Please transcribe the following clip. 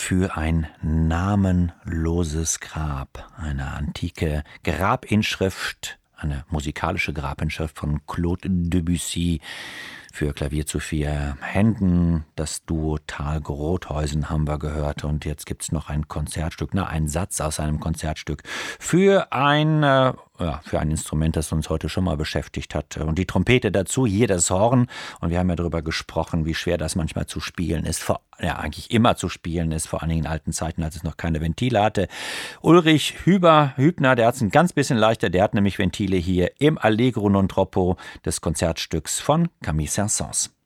Für ein namenloses Grab, eine antike Grabinschrift, eine musikalische Grabinschrift von Claude Debussy für Klavier zu 4 Händen. Das Duo Thalg-Rotheusen haben wir gehört und jetzt gibt es noch ein Konzertstück, ein Satz aus einem Konzertstück für ein Instrument, das uns heute schon mal beschäftigt hat. Und die Trompete dazu, hier das Horn. Und wir haben ja darüber gesprochen, wie schwer das manchmal zu spielen ist, eigentlich immer zu spielen ist, vor allen Dingen in alten Zeiten, als es noch keine Ventile hatte. Ulrich Hübner, der hat es ein ganz bisschen leichter, der hat nämlich Ventile hier im Allegro non troppo des Konzertstücks von Camille Saint-Saëns.